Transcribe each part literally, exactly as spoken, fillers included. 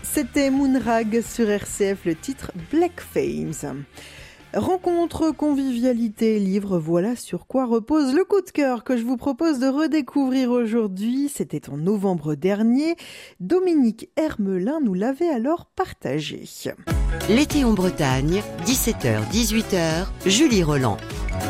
C'était Moonrag sur R C F, le titre Black Flames. Rencontre, convivialité, livre, voilà sur quoi repose le coup de cœur que je vous propose de redécouvrir aujourd'hui. C'était en novembre dernier. Dominique Hermelin nous l'avait alors partagé. L'été en Bretagne, dix-sept heures dix-huit heures, Julie Roland.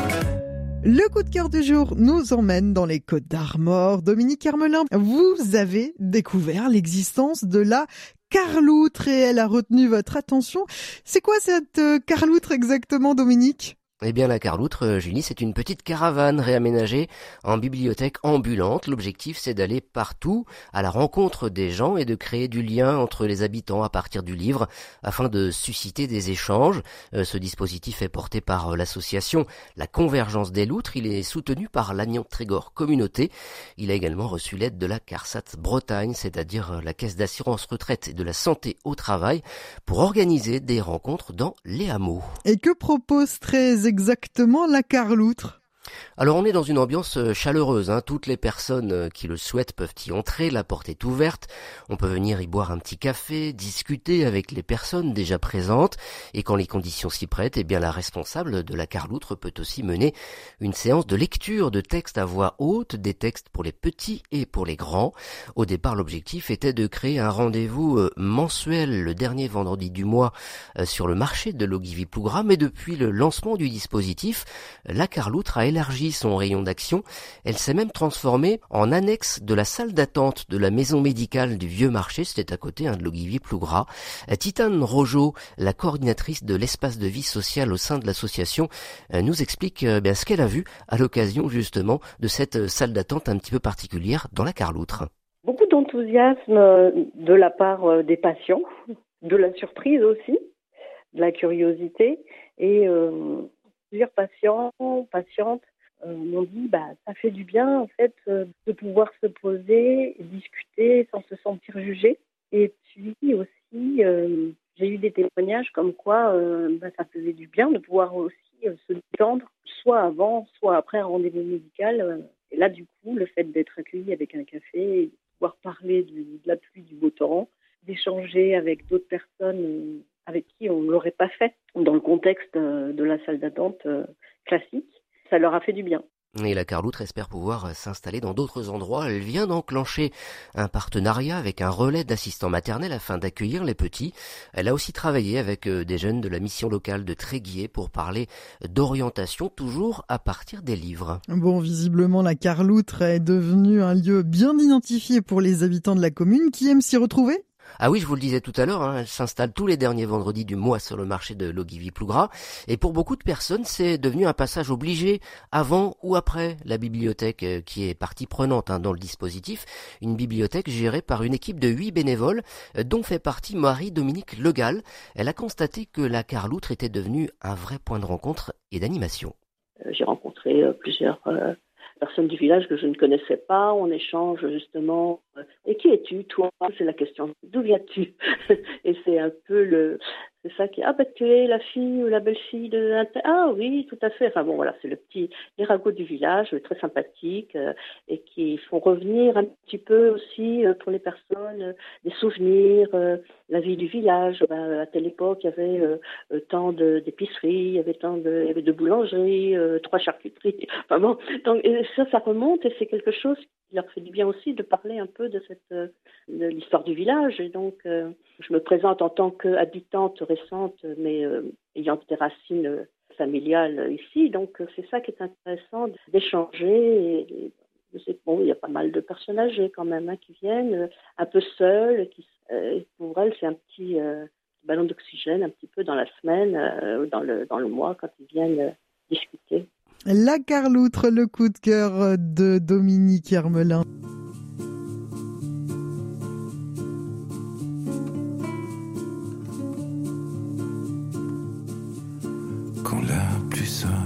Le coup de cœur du jour nous emmène dans les Côtes d'Armor. Dominique Hermelin, vous avez découvert l'existence de la carloutre et elle a retenu votre attention. C'est quoi cette euh, carloutre exactement, Dominique ? Eh bien, la carloutre, Julie, c'est une petite caravane réaménagée en bibliothèque ambulante. L'objectif, c'est d'aller partout à la rencontre des gens et de créer du lien entre les habitants à partir du livre afin de susciter des échanges. Euh, ce dispositif est porté par euh, l'association La Convergence des Loutres. Il est soutenu par l'Agnan-Trégor Communauté. Il a également reçu l'aide de la CARSAT Bretagne, c'est-à-dire euh, la Caisse d'assurance retraite et de la santé au travail, pour organiser des rencontres dans les hameaux. Et que propose très exactement la carloutre ? Alors on est dans une ambiance chaleureuse, hein. Toutes les personnes qui le souhaitent peuvent y entrer, la porte est ouverte, on peut venir y boire un petit café, discuter avec les personnes déjà présentes, et quand les conditions s'y prêtent, eh bien la responsable de la carloutre peut aussi mener une séance de lecture de textes à voix haute, des textes pour les petits et pour les grands. Au départ, l'objectif était de créer un rendez-vous mensuel le dernier vendredi du mois sur le marché de Logivy-Plougras, mais depuis le lancement du dispositif, la carloutre a élargi son rayon d'action. Elle s'est même transformée en annexe de la salle d'attente de la maison médicale du Vieux Marché, c'était à côté hein, de Logivy-Plougras. Titane Rojo, la coordinatrice de l'espace de vie sociale au sein de l'association, nous explique euh, bien, ce qu'elle a vu à l'occasion justement de cette salle d'attente un petit peu particulière dans la carloutre. Beaucoup d'enthousiasme de la part des patients, de la surprise aussi, de la curiosité et euh, plusieurs patients, patientes euh, m'ont dit bah ça fait du bien en fait euh, de pouvoir se poser et discuter sans se sentir jugé. Et puis aussi euh, j'ai eu des témoignages comme quoi euh, bah, ça faisait du bien de pouvoir aussi euh, se détendre, soit avant, soit après un rendez-vous médical. Euh, et là du coup le fait d'être accueilli avec un café, de pouvoir parler du, de la pluie, du beau temps, d'échanger avec d'autres personnes euh, avec qui on ne l'aurait pas fait dans le contexte euh, de la salle d'attente euh, classique. Ça leur a fait du bien. Et la carloutre espère pouvoir s'installer dans d'autres endroits. Elle vient d'enclencher un partenariat avec un relais d'assistants maternels afin d'accueillir les petits. Elle a aussi travaillé avec des jeunes de la mission locale de Tréguier pour parler d'orientation, toujours à partir des livres. Bon, visiblement, la carloutre est devenue un lieu bien identifié pour les habitants de la commune qui aiment s'y retrouver. Ah oui, je vous le disais tout à l'heure, hein, elle s'installe tous les derniers vendredis du mois sur le marché de Logivy-Plougras. Et pour beaucoup de personnes, c'est devenu un passage obligé avant ou après la bibliothèque euh, qui est partie prenante hein, dans le dispositif. Une bibliothèque gérée par une équipe de huit bénévoles, euh, dont fait partie Marie-Dominique Legal. Elle a constaté que la carloutre était devenue un vrai point de rencontre et d'animation. Euh, j'ai rencontré euh, plusieurs... Euh... personnes du village que je ne connaissais pas, on échange justement. Euh, et qui es-tu, toi ? C'est la question. D'où viens-tu ? Et c'est un peu le, c'est ça qui, ah ben tu es la fille ou la belle-fille de, ah oui, tout à fait. Enfin bon voilà, c'est le petit, les ragots du village, très sympathiques euh, et qui font revenir un petit peu aussi euh, pour les personnes euh, des souvenirs, euh, la vie du village. Ben, à telle époque, il y avait euh, tant de, d'épiceries, il y avait tant de, il y avait de boulangeries, euh, trois charcuteries. Enfin bon, donc et ça, ça remonte et c'est quelque chose qui leur fait du bien aussi de parler un peu de cette, euh, de l'histoire du village. Et donc, euh, je me présente en tant qu'habitante récente, mais euh, ayant des racines familiales ici. Donc, c'est ça qui est intéressant d'échanger. Et, et c'est bon, il y a pas mal de personnes âgées quand même hein, qui viennent euh, un peu seules. Qui, euh, pour elles, c'est un petit euh, ballon d'oxygène un petit peu dans la semaine, euh, dans le dans le mois quand ils viennent euh, discuter. La carloutre, le coup de cœur de Dominique Hermelin.